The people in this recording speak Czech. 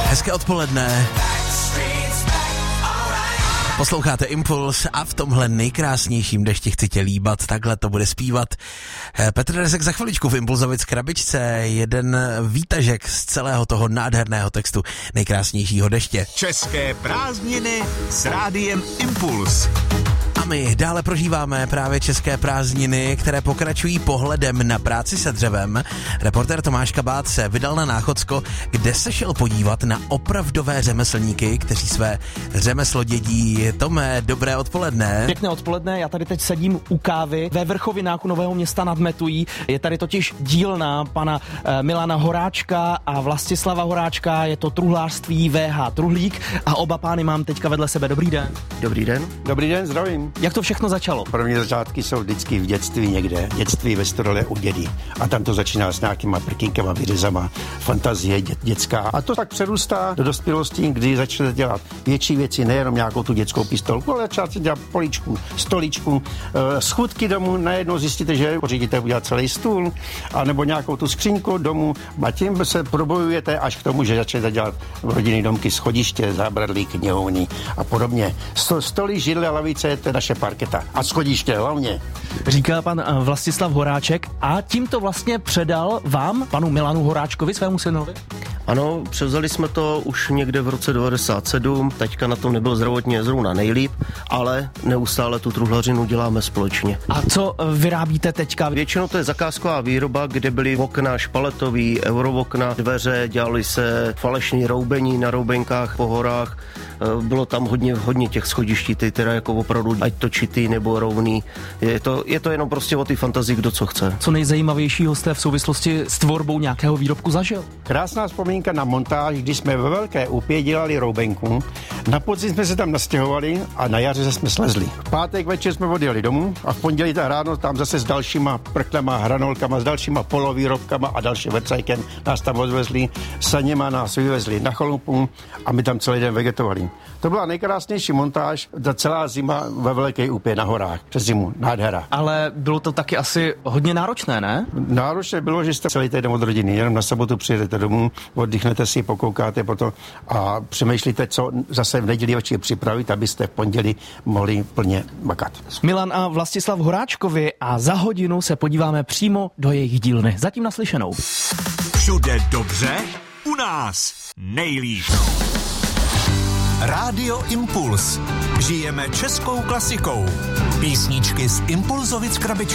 Hezké odpoledne. Posloucháte Impuls a v tomhle nejkrásnějším dešti chci tě líbat, takhle to bude zpívat Petr Rezek za chviličku v Impulzovic krabičce, jeden výtažek z celého toho nádherného textu nejkrásnějšího deště. České prázdniny s rádiem Impuls. A my dále prožíváme právě české prázdniny, které pokračují pohledem na práci se dřevem. Reportér Tomáš Kabát se vydal na Náchodsko, kde se šel podívat na opravdové řemeslníky, kteří své řemeslo dědí. Tome, dobré odpoledne. Pěkné odpoledne, já tady teď sedím u kávy ve Vrchovinách u Nového Města nad Metují. Je tady totiž dílna pana Milana Horáčka a Vlastislava Horáčka, je to truhlářství VH Truhlík a oba pány mám teďka vedle sebe. Dobrý den. Dobrý den. Dobrý den, zdravím. Jak to všechno začalo? První začátky jsou vždycky v dětství někde. Dětství ve Storole u dědy. A tam to začíná s nějakýma prkínkama, vyřezama, fantazie dětská. A to tak přerůstá do dospělosti, kdy začnete dělat větší věci, nejenom nějakou tu dětskou pistolku, ale začát si dělat poličku, stoličku, schůdky domů, najednou zjistíte, že pořídíte udělat celý stůl, anebo nějakou tu skřínku domů, a tím se probojujete až k tomu, že začnete dělat rodinné domky, schodiště, zábradlí, knihovny a podobně. Stoly, židle, lavice, to je naše parketa. A schodiště hlavně. Říká pan Vlastislav Horáček a tím to vlastně předal vám, panu Milanu Horáčkovi, svému synovi? Ano, převzali jsme to už někde v roce 97, teďka na tom nebyl zdravotně zrovna nejlíp, ale neustále tu truhlařinu děláme společně. A co vyrábíte teďka? Většinou to je zakázková výroba, kde byly okna špaletový, eurookna, dveře, dělali se falešní roubení na roubenkách po horách, bylo tam hodně těch schodiští, teda jako opravdu ať točitý nebo rovný. Je to jenom prostě o ty fantazii, kdo co chce. Co nejzajímavějšího jste v souvislosti s tvorbou nějakého výrobku zažil? Krásná vzpomínka na montáž, když jsme ve Velké Úpě dělali roubenku. Na podzim jsme se tam nastěhovali a na jaře jsme slezli. V pátek večer jsme odjeli domů a v pondělí ráno tam zase s dalšíma prklema, hranolkama, s dalšíma polovýrobkama a dalším vercajkem nás tam odvezli, saněma nás vyvezli na chalupu a my tam celý den vegetovali. To byla nejkrásnější montáž za celá zima ve Velké Úpě na horách. Přes zimu. Nádhera. Ale bylo to taky asi hodně náročné, ne? Náročné bylo, že jste celý týden od rodiny. Jenom na sobotu přijedete domů, oddychnete si, pokoukáte potom a přemýšlíte, co zase v neděli večer připravit, abyste v pondělí mohli plně makat. Milan a Vlastislav Horáčkovi a za hodinu se podíváme přímo do jejich dílny. Zatím naslyšenou. Všude dobře, u nás nejlíp. Rádio Impuls. Žijeme českou klasikou. Písničky z Impulzovic krabičky.